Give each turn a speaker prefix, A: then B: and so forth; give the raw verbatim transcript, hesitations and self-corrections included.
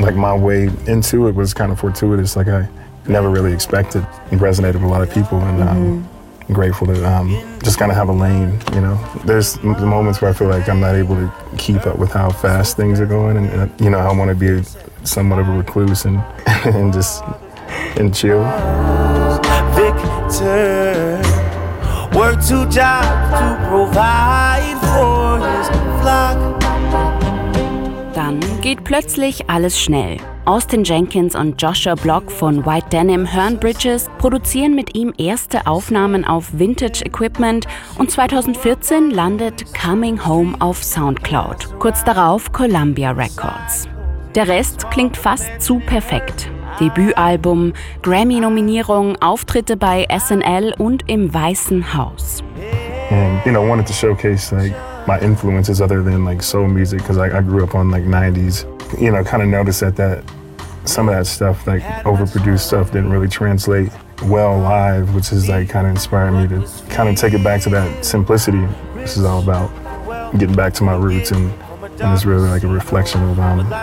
A: like my way into it was kind of fortuitous. Like I never really expected. It resonated with a lot of people, and um,
B: Mm-hmm.
A: I'm grateful to um, just kind of have a lane, you know. There's m- moments where I feel like I'm not able to keep up with how fast things are going, and, and you know, I want to be somewhat of a recluse and and just and chill.
C: Victor, work two jobs to provide for his flock.
B: Dann geht plötzlich alles schnell. Austin Jenkins und Joshua Block von White Denim hören Bridges, produzieren mit ihm erste Aufnahmen auf Vintage Equipment und zweitausendvierzehn landet Coming Home auf Soundcloud, kurz darauf Columbia Records. Der Rest klingt fast zu perfekt. Debütalbum, Grammy-Nominierung, Auftritte bei S N L und im Weißen Haus.
A: And you know, wanted to showcase like my influences other than like soul music, because like I grew up on like nineties. You know, kind of noticed that that some of that stuff, like overproduced stuff, didn't really translate well live, which is like kind of inspired me to kind of take it back to that simplicity. This is all about getting back to my roots, and, and it's really like a reflection of um,